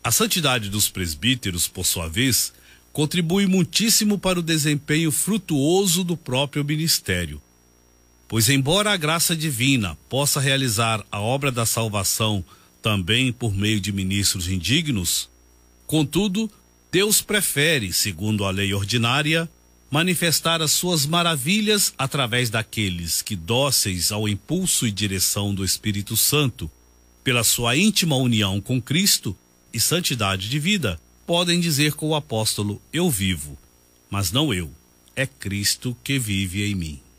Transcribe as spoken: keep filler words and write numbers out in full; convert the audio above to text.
A santidade dos presbíteros, por sua vez, contribui muitíssimo para o desempenho frutuoso do próprio ministério. Pois, embora a graça divina possa realizar a obra da salvação também por meio de ministros indignos, contudo, Deus prefere, segundo a lei ordinária, manifestar as suas maravilhas através daqueles que, dóceis ao impulso e direção do Espírito Santo, pela sua íntima união com Cristo e santidade de vida, podem dizer com o apóstolo: eu vivo, mas não eu, é Cristo que vive em mim.